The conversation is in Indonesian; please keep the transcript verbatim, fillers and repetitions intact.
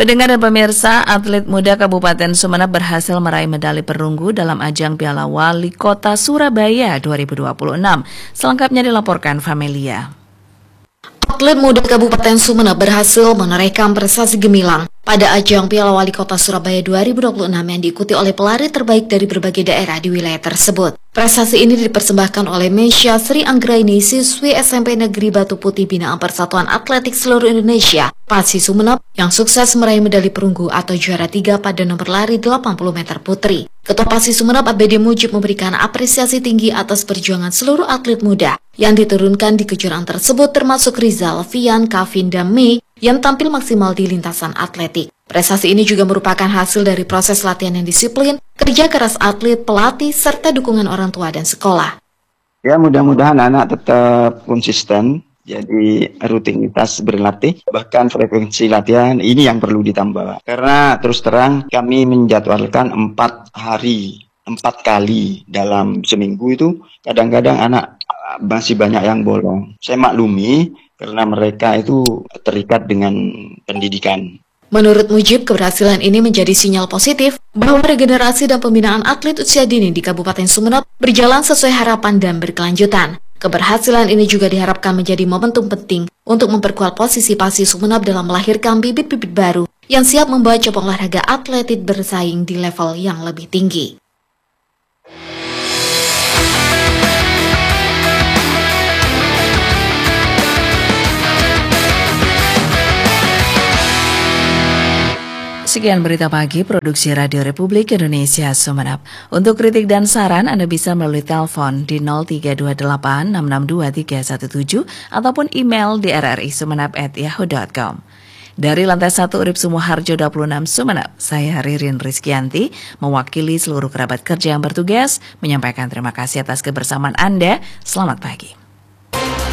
Pendengar dan pemirsa, atlet muda Kabupaten Sumeneb berhasil meraih medali perunggu dalam ajang Piala Wali Kota Surabaya dua ribu dua puluh enam. Selengkapnya dilaporkan Famelia. Atlet muda Kabupaten Sumeneb berhasil menorehkan prestasi gemilang pada ajang Piala Wali Kota Surabaya dua ribu dua puluh enam yang diikuti oleh pelari terbaik dari berbagai daerah di wilayah tersebut. Prestasi ini dipersembahkan oleh Mesya Sri Anggraini, siswi S M P Negeri Batu Putih binaan Persatuan Atletik Seluruh Indonesia, Pasi Sumeneb, yang sukses meraih medali perunggu atau juara tiga pada nomor lari delapan puluh meter putri. Ketua Pasi Sumeneb A B D Mujib memberikan apresiasi tinggi atas perjuangan seluruh atlet muda yang diturunkan di kejuaraan tersebut, termasuk Rizal, Vian, Kavin, dan Mei yang tampil maksimal di lintasan atletik. Prestasi ini juga merupakan hasil dari proses latihan yang disiplin, kerja keras atlet, pelatih, serta dukungan orang tua dan sekolah. Ya, mudah-mudahan anak tetap konsisten, jadi rutinitas berlatih, bahkan frekuensi latihan ini yang perlu ditambah. Karena terus terang kami menjadwalkan empat hari, empat kali dalam seminggu itu, kadang-kadang anak masih banyak yang bolong. Saya maklumi karena mereka itu terikat dengan pendidikan. Menurut Mujib, keberhasilan ini menjadi sinyal positif bahwa regenerasi dan pembinaan atlet usia dini di Kabupaten Sumeneb berjalan sesuai harapan dan berkelanjutan. Keberhasilan ini juga diharapkan menjadi momentum penting untuk memperkuat posisi Pasi Sumeneb dalam melahirkan bibit-bibit baru yang siap membawa cabang olahraga atletik bersaing di level yang lebih tinggi. Sekian berita pagi produksi Radio Republik Indonesia Sumeneb. Untuk kritik dan saran Anda bisa melalui telepon di nol tiga dua delapan enam enam dua tiga satu tujuh ataupun email di r r i sumeneb at yahoo dot com. Dari lantai satu Urip Sumoharjo dua puluh enam Sumeneb, saya Ririn Rizkyanti mewakili seluruh kerabat kerja yang bertugas menyampaikan terima kasih atas kebersamaan Anda. Selamat pagi.